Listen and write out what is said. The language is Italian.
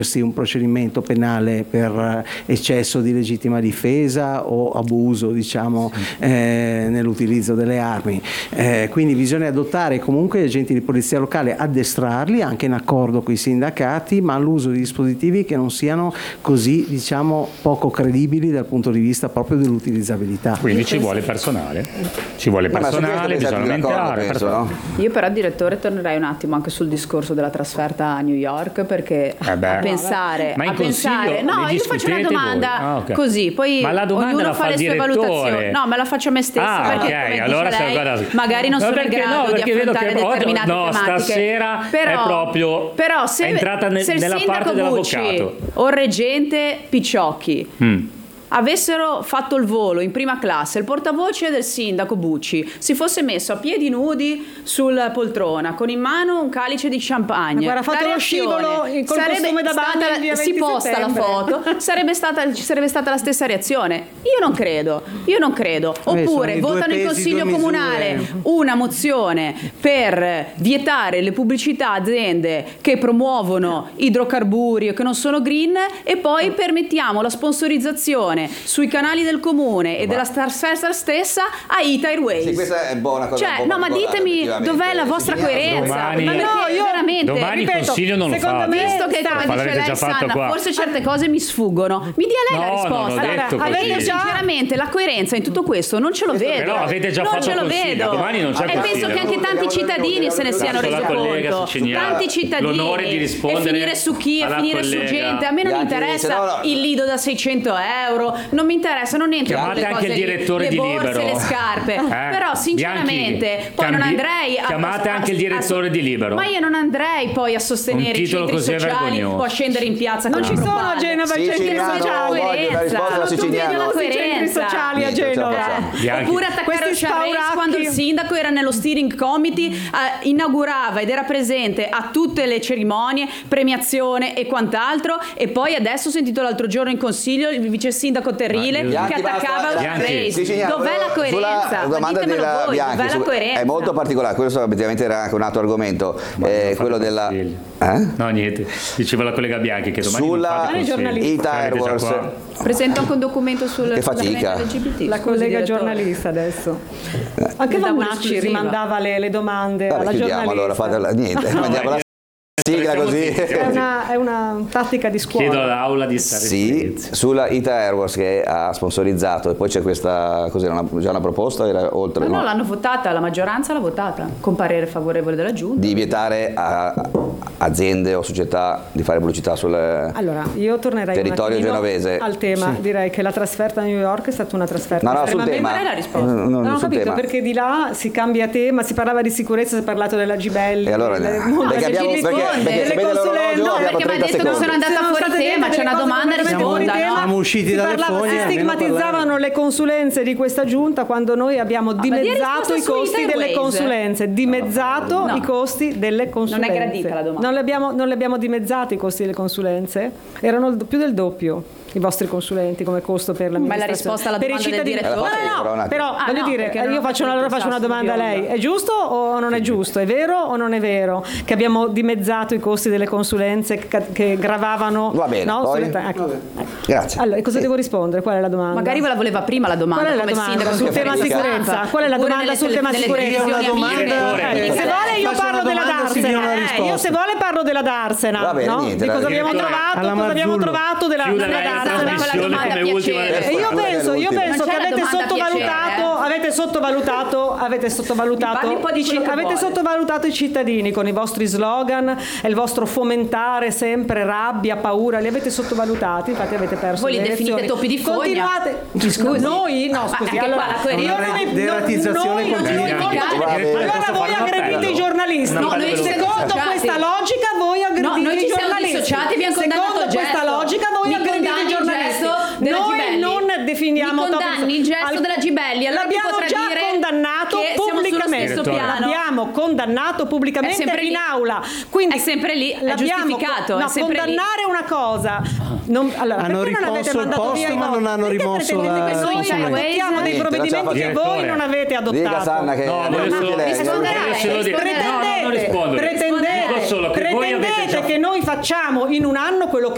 un procedimento penale per eccesso di legittima difesa o abuso, diciamo, nell'utilizzo delle armi. Quindi bisogna adottare comunque gli agenti di polizia locale, addestrarli anche in accordo con i sindacati, ma all'uso di dispositivi che non siano così, diciamo, poco credibili dal punto di vista proprio dell'utilizzabilità. Quindi ci vuole personale, bisogna aumentare. No? Io però, direttore, tornerei un attimo anche sul discorso della trasferta a New York, perché pensare, ma in consiglio no, io faccio una domanda così, poi ma la domanda ognuno la fa le sue direttore. valutazioni. No, me la faccio a me stessa, perché come allora dice lei, magari non sono in grado di affrontare determinate tematiche. Stasera però, è proprio se, è entrata se nella parte Bucci dell'avvocato o il reggente Picciocchi avessero fatto il volo in prima classe, il portavoce del sindaco Bucci si fosse messo a piedi nudi sulla poltrona con in mano un calice di champagne, guarda, fatto lo scivolo col costume da bagno, si posta la foto, sarebbe stata la stessa reazione. Io non credo. Oppure votano in consiglio comunale una mozione per vietare le pubblicità a aziende che promuovono idrocarburi o che non sono green, e poi permettiamo la sponsorizzazione sui canali del comune e della trasferta stessa a Ita Airways. Sì, questa è buona cosa. No, ma ditemi dov'è la vostra coerenza? Io veramente, domani il consiglio non lo fa. Visto che come dice lei, Sanna, forse certe cose mi sfuggono. Mi dia lei la risposta. Io sinceramente la coerenza in tutto questo non ce lo vedo. Però avete già fatto lo vedo. Domani non c'è e penso che anche tanti cittadini se ne siano resi conto. Tanti cittadini. L'onore di rispondere. E finire su chi, e finire su gente. A me non interessa il lido da 600 euro. Non mi interessa, non entro in quelle cose, il direttore le borse, di Libero, le scarpe. Però sinceramente poi non andrei chiamate anche il direttore di Libero. Ma io non andrei poi a sostenere i centri sociali o a scendere in piazza. Non ci sono a Genova i centri sociali. La coerenza sociali a Genova. Oppure attaccare Sciarres quando il sindaco era nello steering committee, inaugurava ed era presente a tutte le cerimonie, premiazione e quant'altro, e poi adesso ho sentito l'altro giorno in consiglio il vice sindaco Terrile che attaccava Sciarres. Dov'è la coerenza? Domanda voi, dov'è la coerenza? È molto particolare, questo obiettivamente era anche un altro argomento, quello della no, niente, diceva la collega Bianchi che domani sulla Ita Airways. Presento anche un documento sul fatica LGBT. La collega giornalista adesso. Anche Vannacci rimandava le domande alla giornalista. Allora fate niente, mandiamo la sigla così. È una tattica di scuola. Chiedo all'aula di stare silenzio. Sulla Ita Airways che ha sponsorizzato, e poi c'è questa, cos'era, già una proposta? Era oltre, no, l'hanno votata, la maggioranza l'ha votata, con parere favorevole della Giunta. Di vietare a aziende o società di fare pubblicità sul territorio genovese. Al tema, direi che la trasferta a New York è stata una trasferta. No, sul tema. Qual è la risposta? Non ho capito, perché di là si cambia tema, si parlava di sicurezza, si è parlato della Gibelli. E allora perché mi ha detto che sono andata fuori tema, c'è una domanda e risponda. Siamo usciti dalle fogne. Si stigmatizzavano le consulenze di questa giunta quando noi abbiamo dimezzato i costi delle consulenze. I costi delle consulenze. Non è gradita la domanda. Non le abbiamo dimezzati i costi delle consulenze? Erano più del doppio i vostri consulenti come costo per l'amministrazione. Ma è la risposta alla domanda del direttore? No, però voglio dire, io faccio una domanda a lei. È giusto o non è giusto? È vero o non è vero che abbiamo dimezzato i costi delle consulenze che gravavano? Va bene, grazie. Allora, e cosa devo rispondere? Qual è la domanda? Magari ve la voleva prima la domanda. Qual è la domanda sul tema sicurezza? Qual è la domanda sul tema sicurezza? Se vuole io parlo della Darsena. Io se vuole parlo della Darsena. Di cosa abbiamo trovato della Darsena. Io penso che avete sottovalutato i cittadini con i vostri slogan e il vostro fomentare sempre rabbia, paura, li avete sottovalutati, infatti avete perso le elezioni. Voi li definite topi di fogna. Scusi. Noi? No, scusi. Allora voi aggredite i giornalisti. Secondo questa logica voi aggredite i giornalisti. Secondo questa logica voi aggredite i giornalisti. Noi non definiamo il gesto della Gibelli. Allora l'abbiamo già condannato pubblicamente. L'abbiamo condannato pubblicamente in aula. Quindi è sempre lì, è giustificato. No, condannare una cosa. Hanno rimosso il posto, ma non hanno rimosso la. Noi mettiamo dei provvedimenti che voi non avete adottato. Dica Sanna che pretendete che noi facciamo in un anno quello che